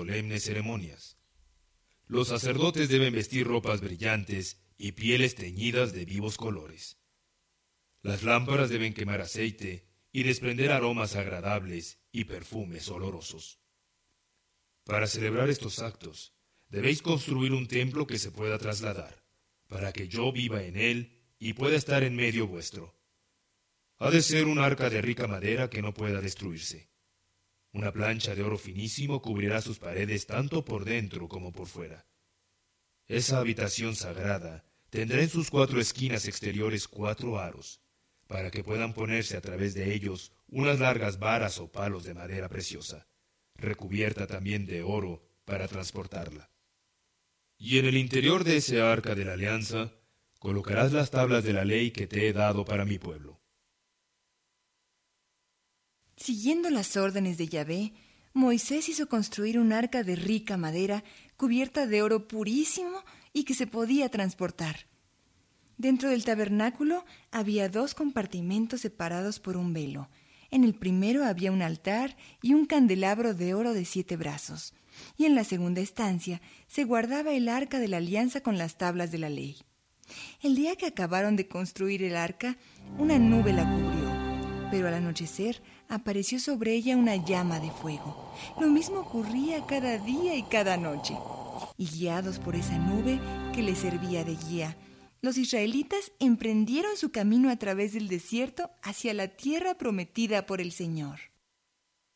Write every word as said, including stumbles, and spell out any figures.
solemnes ceremonias. Los sacerdotes deben vestir ropas brillantes y pieles teñidas de vivos colores. Las lámparas deben quemar aceite y desprender aromas agradables y perfumes olorosos. Para celebrar estos actos, debéis construir un templo que se pueda trasladar, para que yo viva en él y pueda estar en medio vuestro. Ha de ser un arca de rica madera que no pueda destruirse. Una plancha de oro finísimo cubrirá sus paredes tanto por dentro como por fuera. Esa habitación sagrada tendrá en sus cuatro esquinas exteriores cuatro aros, para que puedan ponerse a través de ellos unas largas varas o palos de madera preciosa, recubierta también de oro para transportarla. Y en el interior de ese arca de la alianza colocarás las tablas de la ley que te he dado para mi pueblo. Siguiendo las órdenes de Yahvé, Moisés hizo construir un arca de rica madera cubierta de oro purísimo y que se podía transportar. Dentro del tabernáculo había dos compartimentos separados por un velo. En el primero había un altar y un candelabro de oro de siete brazos, y en la segunda estancia se guardaba el arca de la alianza con las tablas de la ley. El día que acabaron de construir el arca, una nube la cubrió, pero al anochecer apareció sobre ella una llama de fuego. Lo mismo ocurría cada día y cada noche. Y guiados por esa nube que les servía de guía, los israelitas emprendieron su camino a través del desierto hacia la tierra prometida por el Señor.